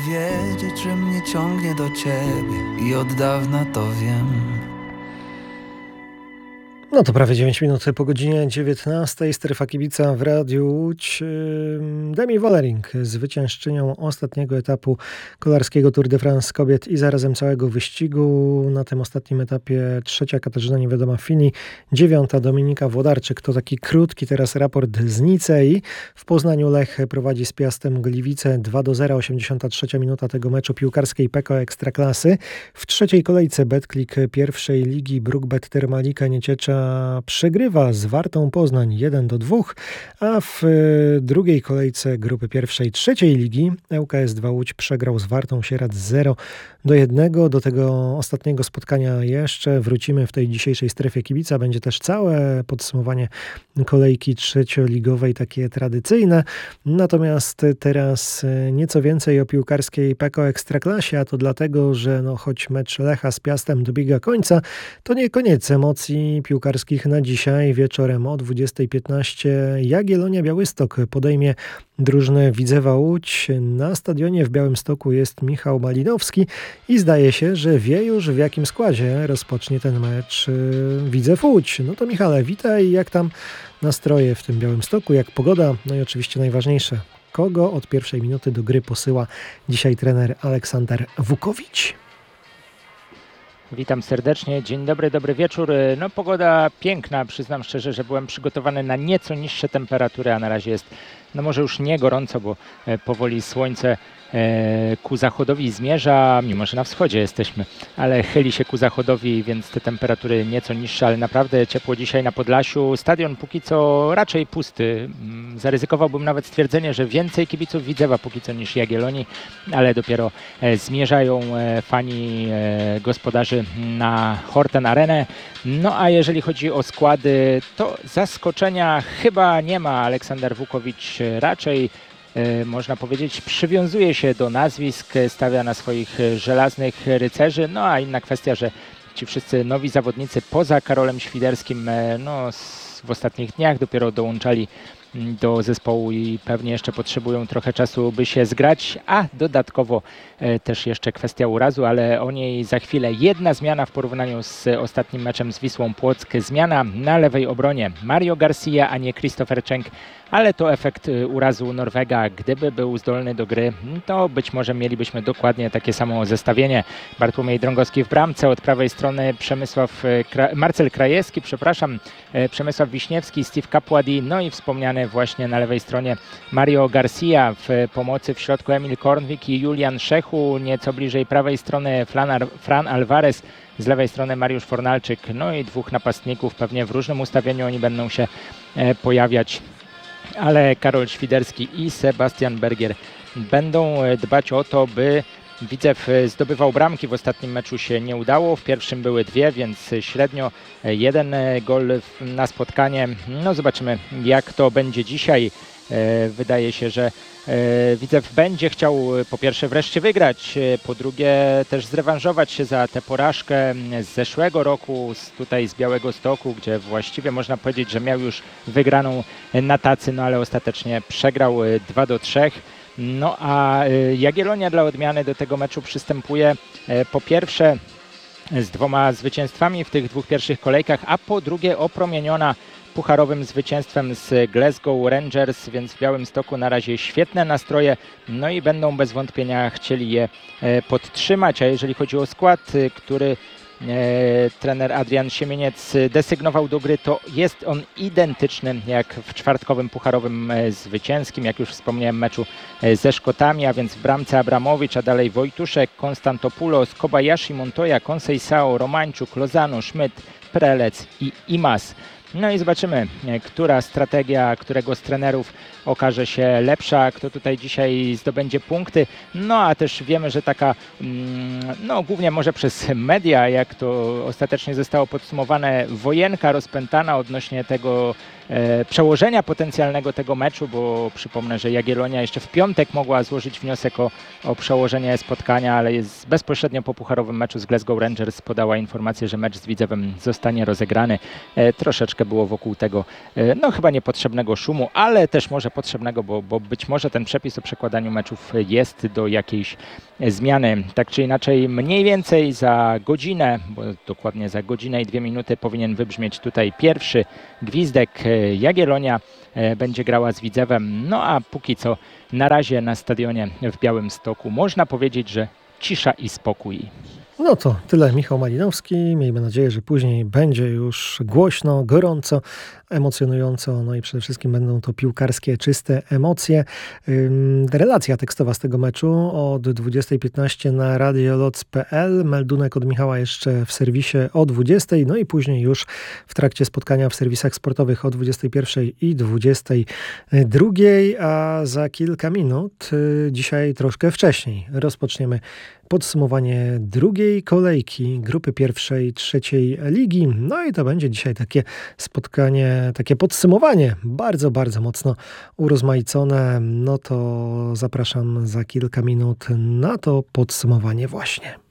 wiedzieć, że mnie ciągnie do ciebie i od dawna to wiem. No to prawie 9 minut po godzinie 19. Strefa kibica w Radiu Łódź. Demi Wollering, zwyciężczynią ostatniego etapu kolarskiego Tour de France kobiet i zarazem całego wyścigu. Na tym ostatnim etapie trzecia Katarzyna Niewiadoma Fini, dziewiąta Dominika Włodarczyk. To taki krótki teraz raport z Nicei. W Poznaniu Lech prowadzi z Piastem Gliwice 2-0, 83 minuta tego meczu piłkarskiej PKO Ekstraklasy. W trzeciej kolejce Betklik pierwszej ligi Brukbet Termalika Nieciecza przegrywa z Wartą Poznań 1-2, a w drugiej kolejce grupy pierwszej trzeciej ligi ŁKS 2 Łódź przegrał z Wartą Sieradz 0-1. Do tego ostatniego spotkania jeszcze wrócimy w tej dzisiejszej strefie kibica. Będzie też całe podsumowanie kolejki trzecioligowej, takie tradycyjne. Natomiast teraz nieco więcej o piłkarskiej PKO Ekstraklasie, a to dlatego, że choć mecz Lecha z Piastem dobiega końca, to nie koniec emocji piłkarskich na dzisiaj. Wieczorem o 20:15 Jagiellonia Białystok podejmie drużynę Widzewa Łódź. Na stadionie w Białymstoku jest Michał Malinowski i zdaje się, że wie już, w jakim składzie rozpocznie ten mecz Widzew Łódź. No to Michale, witaj. Jak tam nastroje w tym Białymstoku, jak pogoda? No i oczywiście najważniejsze, kogo od pierwszej minuty do gry posyła dzisiaj trener Aleksander Wukowicz? Witam serdecznie, dzień dobry, dobry wieczór. No pogoda piękna, przyznam szczerze, że byłem przygotowany na nieco niższe temperatury, a na razie jest może już nie gorąco, bo powoli słońce ku zachodowi zmierza, mimo że na wschodzie jesteśmy, ale chyli się ku zachodowi, więc te temperatury nieco niższe, ale naprawdę ciepło dzisiaj na Podlasiu. Stadion póki co raczej pusty. Zaryzykowałbym nawet stwierdzenie, że więcej kibiców Widzewa póki co niż Jagiellonii, ale dopiero zmierzają fani gospodarzy na Horten Arenę. No a jeżeli chodzi o składy, to zaskoczenia chyba nie ma. Aleksander Wukowicz raczej można powiedzieć, przywiązuje się do nazwisk, stawia na swoich żelaznych rycerzy. No a inna kwestia, że ci wszyscy nowi zawodnicy poza Karolem Świderskim w ostatnich dniach dopiero dołączali do zespołu i pewnie jeszcze potrzebują trochę czasu, by się zgrać, a dodatkowo też jeszcze kwestia urazu, ale o niej za chwilę. Jedna zmiana w porównaniu z ostatnim meczem z Wisłą Płock. Zmiana na lewej obronie. Mario Garcia, a nie Christopher Cenk, ale to efekt urazu Norwega. Gdyby był zdolny do gry, to być może mielibyśmy dokładnie takie samo zestawienie. Bartłomiej Drągowski w bramce, od prawej strony Marcel Krajewski, Przemysław Wiśniewski, Steve Kapładi, no i wspomniany właśnie na lewej stronie Mario Garcia, w pomocy w środku Emil Kornwik i Julian Szechu, nieco bliżej prawej strony Fran Alvarez, z lewej strony Mariusz Fornalczyk, no i dwóch napastników, pewnie w różnym ustawieniu oni będą się pojawiać, ale Karol Świderski i Sebastian Bergier będą dbać o to, by Widzew zdobywał bramki. W ostatnim meczu się nie udało, w pierwszym były dwie, więc średnio jeden gol na spotkanie. No zobaczymy, jak to będzie dzisiaj. Wydaje się, że Widzew będzie chciał po pierwsze wreszcie wygrać, po drugie też zrewanżować się za tę porażkę z zeszłego roku, tutaj z Białegostoku, gdzie właściwie można powiedzieć, że miał już wygraną na tacy, no ale ostatecznie przegrał 2-3. No a Jagiellonia dla odmiany do tego meczu przystępuje po pierwsze z 2 zwycięstwami w tych 2 pierwszych kolejkach, a po drugie opromieniona pucharowym zwycięstwem z Glasgow Rangers, więc w Białymstoku na razie świetne nastroje, no i będą bez wątpienia chcieli je podtrzymać. A jeżeli chodzi o skład, który trener Adrian Siemieniec desygnował do gry, to jest on identyczny jak w czwartkowym pucharowym zwycięskim, jak już wspomniałem, meczu ze Szkotami, a więc w bramce Abramowicz, a dalej Wojtuszek, Konstantopoulos, Kobayashi, Montoya, Conceição, Romańczuk, Lozano, Schmidt, Prelec i Imas. No i zobaczymy, która strategia którego z trenerów okaże się lepsza, kto tutaj dzisiaj zdobędzie punkty. No a też wiemy, że taka, głównie może przez media, jak to ostatecznie zostało podsumowane, wojenka rozpętana odnośnie tego, przełożenia potencjalnego tego meczu, bo przypomnę, że Jagiellonia jeszcze w piątek mogła złożyć wniosek o przełożenie spotkania, ale jest bezpośrednio po pucharowym meczu z Glasgow Rangers podała informację, że mecz z Widzewem zostanie rozegrany. Troszeczkę było wokół tego no chyba niepotrzebnego szumu, ale też może potrzebnego, bo być może ten przepis o przekładaniu meczów jest do jakiejś zmiany. Tak czy inaczej mniej więcej za godzinę, bo dokładnie za godzinę i 2 minuty powinien wybrzmieć tutaj pierwszy gwizdek. Jagiellonia będzie grała z Widzewem, no a póki co na razie na stadionie w Białymstoku można powiedzieć, że cisza i spokój. No to tyle, Michał Malinowski. Miejmy nadzieję, że później będzie już głośno, gorąco, emocjonująco, no i przede wszystkim będą to piłkarskie, czyste emocje. Relacja tekstowa z tego meczu od 20:15 na radioloc.pl. Meldunek od Michała jeszcze w serwisie o 20:00, no i później już w trakcie spotkania w serwisach sportowych o 21:00 i 22:00, a za kilka minut, dzisiaj troszkę wcześniej, rozpoczniemy podsumowanie drugiej kolejki grupy pierwszej, trzeciej ligi. No i to będzie dzisiaj takie spotkanie, takie podsumowanie bardzo, bardzo mocno urozmaicone. No to zapraszam za kilka minut na to podsumowanie właśnie.